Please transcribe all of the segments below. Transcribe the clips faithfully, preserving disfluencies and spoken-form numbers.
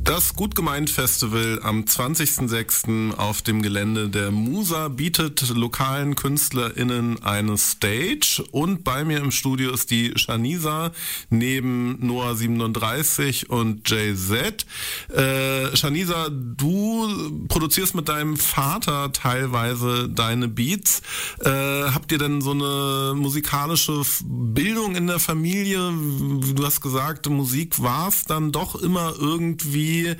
Das Gut gemeint Festival am zwanzigsten sechsten auf dem Gelände der Musa bietet lokalen KünstlerInnen eine Stage und bei mir im Studio ist die Shanisa neben Noah siebenunddreißig und Jay Z. Äh, Shanisa, du produzierst mit deinem Vater teilweise deine Beats. Äh, habt ihr denn so eine musikalische Bildung in der Familie? Du hast gesagt, Musik war es dann doch immer irgendwie. Äh,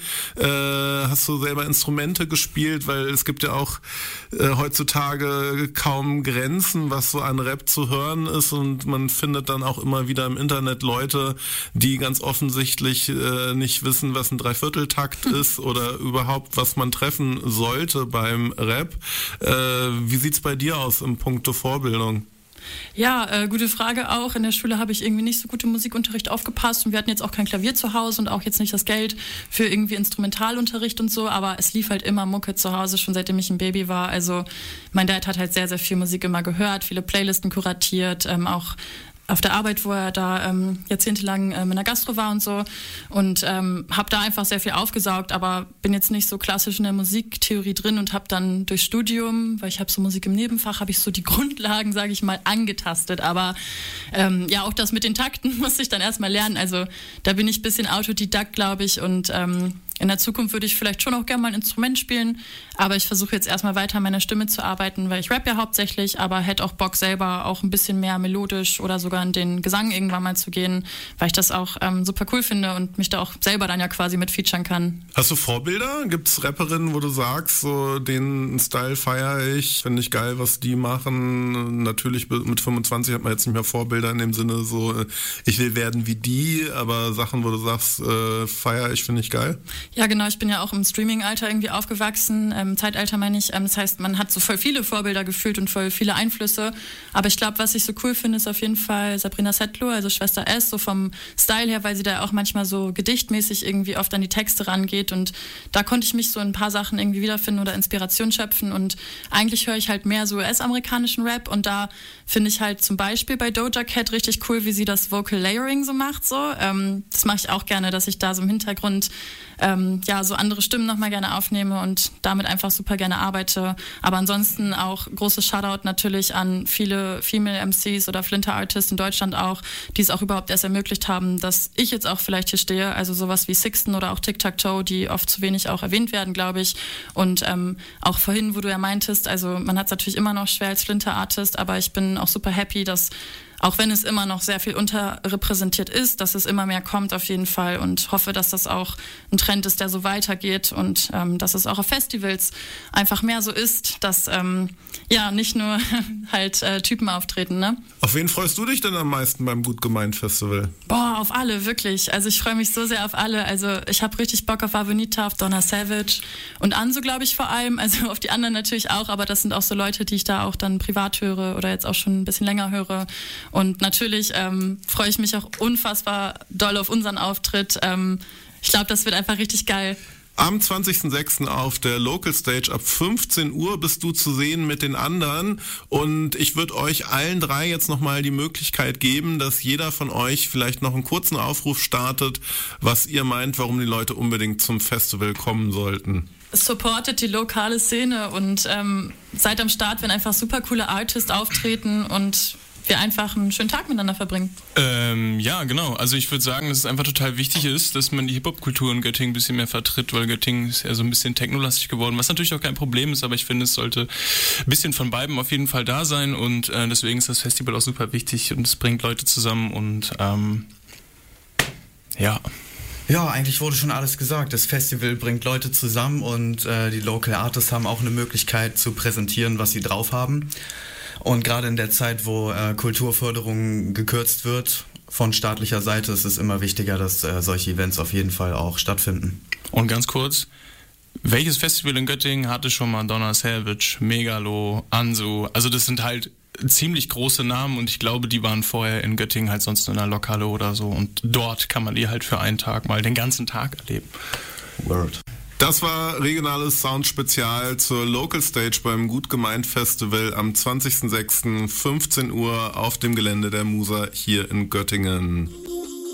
hast du selber Instrumente gespielt? Weil es gibt ja auch äh, heutzutage kaum Grenzen, was so an Rap zu hören ist, und man findet dann auch immer wieder im Internet Leute, die ganz offensichtlich äh, nicht wissen, was ein Dreivierteltakt hm. ist oder überhaupt, was man treffen sollte beim Rap. Äh, wie sieht's bei dir aus im Punkto Vorbildung? Ja, äh, gute Frage auch. In der Schule habe ich irgendwie nicht so gut im Musikunterricht aufgepasst und wir hatten jetzt auch kein Klavier zu Hause und auch jetzt nicht das Geld für irgendwie Instrumentalunterricht und so, aber es lief halt immer Mucke zu Hause, schon seitdem ich ein Baby war. Also mein Dad hat halt sehr, sehr viel Musik immer gehört, viele Playlisten kuratiert, ähm, auch auf der Arbeit, wo er da ähm, jahrzehntelang ähm, in der Gastro war und so, und ähm, habe da einfach sehr viel aufgesaugt, aber bin jetzt nicht so klassisch in der Musiktheorie drin und habe dann durch Studium, weil ich habe so Musik im Nebenfach, habe ich so die Grundlagen, sage ich mal, angetastet, aber ähm, ja, auch das mit den Takten musste ich dann erstmal lernen, also da bin ich ein bisschen Autodidakt, glaube ich, und ähm, in der Zukunft würde ich vielleicht schon auch gerne mal ein Instrument spielen, aber ich versuche jetzt erstmal weiter an meiner Stimme zu arbeiten, weil ich rap ja hauptsächlich, aber hätte auch Bock selber auch ein bisschen mehr melodisch oder sogar in den Gesang irgendwann mal zu gehen, weil ich das auch ähm, super cool finde und mich da auch selber dann ja quasi mit featuren kann. Hast du Vorbilder? Gibt's Rapperinnen, wo du sagst, so den Style feiere ich, finde ich geil, was die machen? Natürlich mit fünfundzwanzig hat man jetzt nicht mehr Vorbilder in dem Sinne, so ich will werden wie die, aber Sachen, wo du sagst, äh, feiere ich, finde ich geil? Ja, genau, ich bin ja auch im Streaming-Alter irgendwie aufgewachsen, ähm, Zeitalter meine ich. Ähm, das heißt, man hat so voll viele Vorbilder gefühlt und voll viele Einflüsse. Aber ich glaube, was ich so cool finde, ist auf jeden Fall Sabrina Settler, also Schwester S, so vom Style her, weil sie da auch manchmal so gedichtmäßig irgendwie oft an die Texte rangeht. Und da konnte ich mich so in ein paar Sachen irgendwie wiederfinden oder Inspiration schöpfen. Und eigentlich höre ich halt mehr so U S-amerikanischen Rap. Und da finde ich halt zum Beispiel bei Doja Cat richtig cool, wie sie das Vocal Layering so macht. So. Ähm, das mache ich auch gerne, dass ich da so im Hintergrund Ähm, ja, so andere Stimmen nochmal gerne aufnehme und damit einfach super gerne arbeite. Aber ansonsten auch großes Shoutout natürlich an viele Female M Cs oder Flinter Artists in Deutschland auch, die es auch überhaupt erst ermöglicht haben, dass ich jetzt auch vielleicht hier stehe. Also sowas wie Sixten oder auch Tic-Tac-Toe, die oft zu wenig auch erwähnt werden, glaube ich. Und ähm, auch vorhin, wo du ja meintest, also man hat es natürlich immer noch schwer als Flinter Artist, aber ich bin auch super happy, dass auch wenn es immer noch sehr viel unterrepräsentiert ist, dass es immer mehr kommt auf jeden Fall, und hoffe, dass das auch ein Trend ist, der so weitergeht, und ähm, dass es auch auf Festivals einfach mehr so ist, dass ähm, ja nicht nur halt äh, Typen auftreten, ne? Auf wen freust du dich denn am meisten beim Gut gemeint Festival? Boah, auf alle, wirklich. Also ich freue mich so sehr auf alle. Also ich habe richtig Bock auf Avenita, auf Donna Savage und Ansu, glaube ich, vor allem. Also auf die anderen natürlich auch, aber das sind auch so Leute, die ich da auch dann privat höre oder jetzt auch schon ein bisschen länger höre. Und natürlich ähm, freue ich mich auch unfassbar doll auf unseren Auftritt. Ähm, ich glaube, das wird einfach richtig geil. Am zwanzigsten sechsten auf der Local Stage ab fünfzehn Uhr bist du zu sehen mit den anderen, und ich würde euch allen drei jetzt nochmal die Möglichkeit geben, dass jeder von euch vielleicht noch einen kurzen Aufruf startet, was ihr meint, warum die Leute unbedingt zum Festival kommen sollten. Supportet die lokale Szene und ähm, seid am Start, wenn einfach super coole Artists auftreten und wir einfach einen schönen Tag miteinander verbringen. Ähm, ja, genau. Also ich würde sagen, dass es einfach total wichtig ist, dass man die Hip-Hop-Kultur in Göttingen ein bisschen mehr vertritt, weil Göttingen ist ja so ein bisschen technolastig geworden, was natürlich auch kein Problem ist, aber ich finde, es sollte ein bisschen von beiden auf jeden Fall da sein, und äh, deswegen ist das Festival auch super wichtig und es bringt Leute zusammen und ähm, ja. Ja, eigentlich wurde schon alles gesagt. Das Festival bringt Leute zusammen und äh, die Local Artists haben auch eine Möglichkeit zu präsentieren, was sie drauf haben. Und gerade in der Zeit, wo äh, Kulturförderung gekürzt wird von staatlicher Seite, ist es immer wichtiger, dass äh, solche Events auf jeden Fall auch stattfinden. Und ganz kurz, welches Festival in Göttingen hatte schon mal Donna Savage, Megalo, Ansu? Also das sind halt ziemlich große Namen, und ich glaube, die waren vorher in Göttingen halt sonst in einer Lokale oder so, und dort kann man die halt für einen Tag mal den ganzen Tag erleben. Word. Das war regionales Sound-Spezial zur Local Stage beim Gut gemeint Festival am zwanzigsten sechsten fünfzehn Uhr auf dem Gelände der Musa hier in Göttingen.